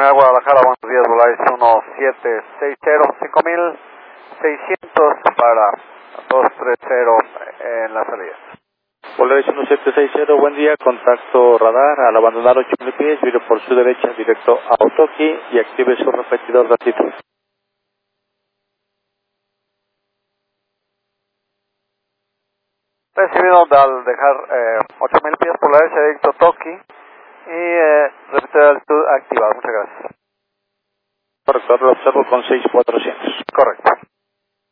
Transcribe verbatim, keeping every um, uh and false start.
Terminal Guadalajara, buenos días, Volaris uno siete seis cero, cinco mil seiscientos para dos tres cero en la salida. Volaris uno siete seis cero, buen día, contacto radar, al abandonar ocho mil pies, vire por su derecha directo a Otoki y active su repetidor de altitud. Recibido al dejar eh, ocho mil pies, Polaris directo a Otoki y eh, repetidor de altitud activado, muchas gracias. Correcto, lo observo con seis cuatrocientos. Correcto.